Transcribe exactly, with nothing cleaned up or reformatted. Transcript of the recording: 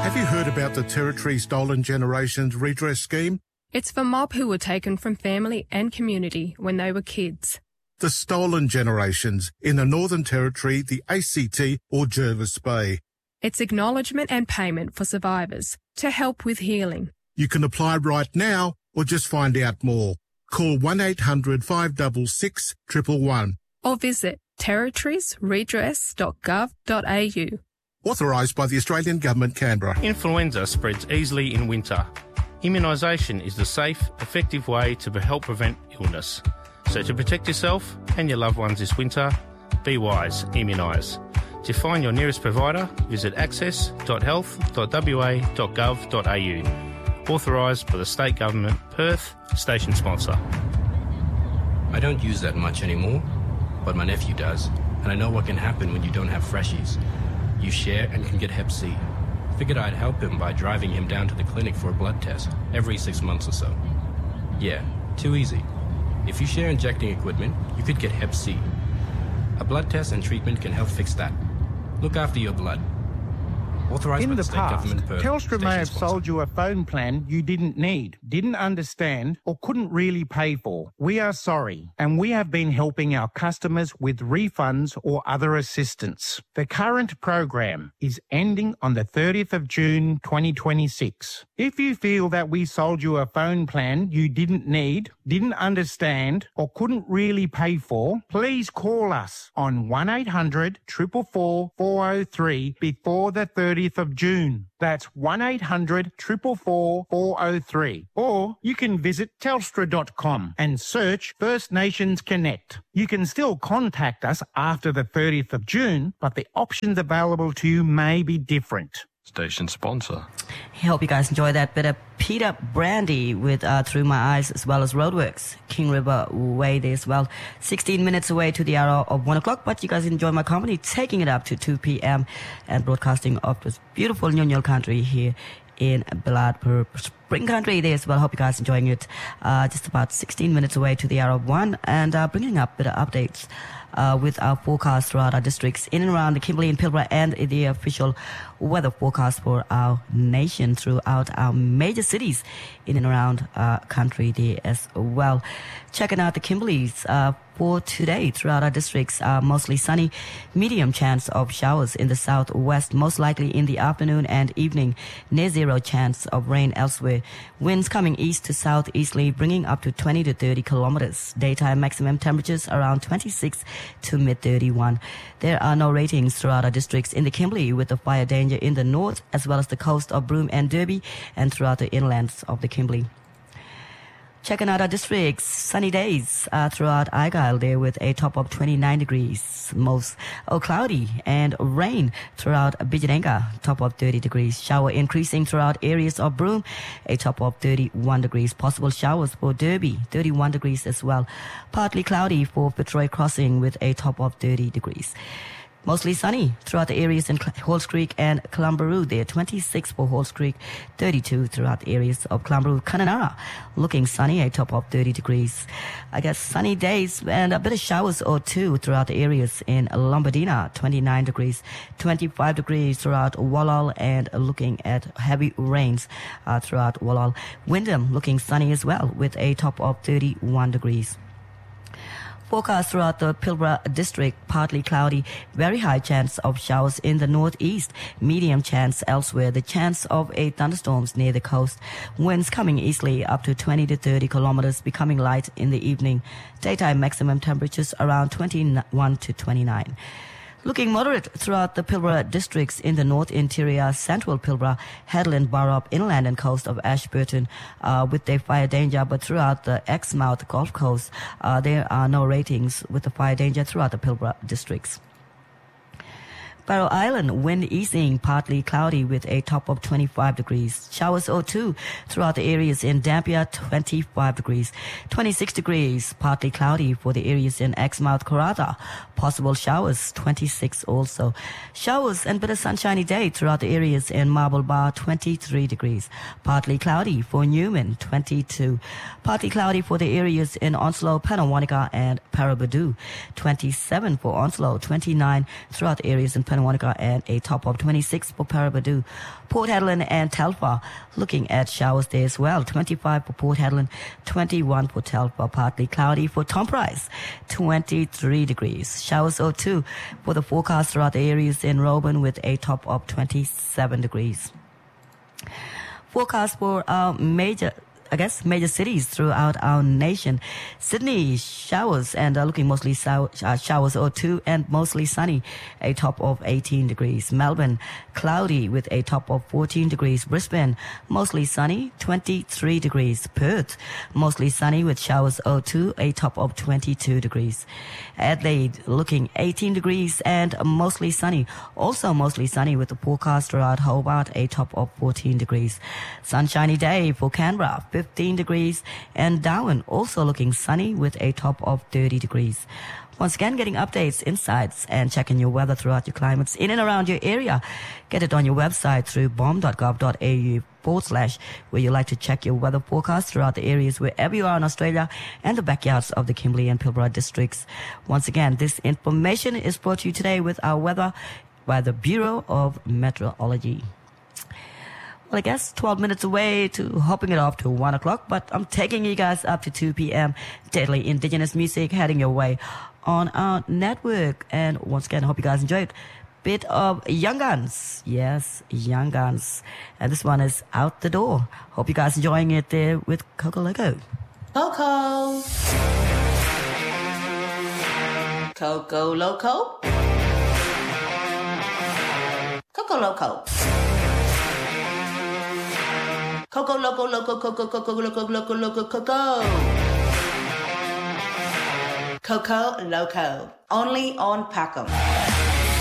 Have you heard about the Territory Stolen Generations Redress Scheme? It's for mob who were taken from family and community when they were kids. The stolen generations in the Northern Territory, the A C T or Jervis Bay. It's acknowledgement and payment for survivors to help with healing. You can apply right now or just find out more. Call one eight hundred five six six, one one one. Or visit territories redress dot gov dot a u. Authorised by the Australian Government, Canberra. Influenza spreads easily in winter. Immunisation is the safe, effective way to help prevent illness. So to protect yourself and your loved ones this winter, be wise, immunise. To find your nearest provider, visit access dot health dot w a dot gov dot a u. Authorised by the State Government, Perth, station sponsor. I don't use that much anymore, but my nephew does, and I know what can happen when you don't have freshies. You share and can get hep C. Figured I'd help him by driving him down to the clinic for a blood test every six months or so. Yeah, too easy. If you share injecting equipment, you could get hep C. A blood test and treatment can help fix that. Look after your blood. Authorised In by the the State past, Government, Perth, Telstra station may have sponsor. sold you a phone plan you didn't need, didn't understand, or couldn't really pay for. We are sorry, and we have been helping our customers with refunds or other assistance. The current program is ending on the thirtieth of June twenty twenty-six. If you feel that we sold you a phone plan you didn't need, didn't understand, or couldn't really pay for, please call us on one eight hundred four four four, four oh three before the thirtieth of June. That's one eight hundred four four four, four oh three. Or you can visit telstra dot com and search First Nations Connect. You can still contact us after the thirtieth of June, but the options available to you may be different. Station sponsor. I hope you guys enjoy that bit of Peter Brandy with uh, Through My Eyes, as well as Roadworks, King River Way there as well. sixteen minutes away to the hour of one o'clock, but you guys enjoy my company, taking it up to two p.m. and broadcasting off this beautiful Nyonyol country here in Bladpur Spring Country there as well. Hope you guys enjoying it. Uh, just about sixteen minutes away to the hour of one, and uh, bringing up a bit of updates uh, with our forecast throughout our districts in and around the Kimberley and Pilbara, and the official weather forecast for our nation throughout our major cities in and around our country there as well. Checking out the Kimberleys uh, for today throughout our districts, uh, mostly sunny, medium chance of showers in the southwest, most likely in the afternoon and evening, near zero chance of rain elsewhere. Winds coming east to southeasterly, bringing up to twenty to thirty kilometers. Daytime maximum temperatures around twenty-six to mid thirty-one. There are no ratings throughout our districts in the Kimberley, with the fire danger in the north as well as the coast of Broome and Derby, and throughout the inlands of the Kimberley. Checking out our districts, sunny days uh, throughout Argyle there with a top of twenty-nine degrees, most oh, cloudy, and rain throughout Bijanenga, top of thirty degrees. Shower increasing throughout areas of Broome, a top of thirty-one degrees. Possible showers for Derby, thirty-one degrees as well. Partly cloudy for Fitzroy Crossing with a top of thirty degrees. Mostly sunny throughout the areas in Halls Creek and Clumbaroo there, twenty-six for Halls Creek, thirty-two throughout the areas of Clumbaroo. Kununurra looking sunny, a top of thirty degrees. I guess sunny days and a bit of showers or two throughout the areas in Lombardina, twenty-nine degrees, twenty-five degrees throughout Wallal, and looking at heavy rains uh, throughout Wallal. Wyndham looking sunny as well with a top of thirty-one degrees. Forecast throughout the Pilbara district, partly cloudy, very high chance of showers in the northeast, medium chance elsewhere, the chance of a thunderstorms near the coast. Winds coming easterly up to twenty to thirty kilometers, becoming light in the evening. Daytime maximum temperatures around twenty-one to twenty-nine. Looking moderate throughout the Pilbara districts in the north interior, central Pilbara, Headland, Burrup, inland and coast of Ashburton uh, with a fire danger, but throughout the Exmouth Gulf Coast, uh, there are no ratings with the fire danger throughout the Pilbara districts. Barrow Island, wind easing, partly cloudy with a top of twenty-five degrees. Showers or two throughout the areas in Dampier, twenty-five degrees. twenty-six degrees, partly cloudy for the areas in Exmouth, Karratha. Possible showers, twenty-six also. Showers and bit of sunshiny day throughout the areas in Marble Bar, twenty-three degrees. Partly cloudy for Newman, twenty-two. Partly cloudy for the areas in Onslow, Panawanica and Paraburdoo. twenty-seven for Onslow, twenty-nine throughout the areas in Panawanica Santa Monica, and a top of twenty-six for Paraburdoo. Port Hedland and Telfer, looking at showers there as well. twenty-five for Port Hedland, twenty-one for Telfer, partly cloudy for Tom Price, twenty-three degrees. Showers oh two for the forecast throughout the areas in Rowan with a top of twenty-seven degrees. Forecast for our major I guess, major cities throughout our nation. Sydney, showers and uh, looking mostly sou- uh, showers oh two and mostly sunny, a top of eighteen degrees. Melbourne, cloudy with a top of fourteen degrees. Brisbane, mostly sunny, twenty-three degrees. Perth, mostly sunny with showers oh two, a top of twenty-two degrees. Adelaide, looking eighteen degrees and mostly sunny, also mostly sunny with the forecast throughout Hobart, a top of fourteen degrees. Sunshiny day for Canberra, fifteen degrees, and Darwin also looking sunny with a top of thirty degrees. Once again, getting updates, insights, and checking your weather throughout your climates in and around your area. Get it on your website through bomb.gov.au forward slash, where you like to check your weather forecast throughout the areas wherever you are in Australia and the backyards of the Kimberley and Pilbara districts. Once again, this information is brought to you today with our weather by the Bureau of Meteorology. Well, I guess twelve minutes away to hopping it off to one o'clock, but I'm taking you guys up to two p.m. Deadly Indigenous music heading your way on our network. And once again, I hope you guys enjoyed. Bit of Young Guns. Yes, Young Guns. And this one is Out the Door. Hope you guys enjoying it there with Coco Loco. Coco. Coco Loco. Coco Loco. Coco Loco Loco Coco Coco Loco Loco Loco Coco. Coco Loco. Only on Packham.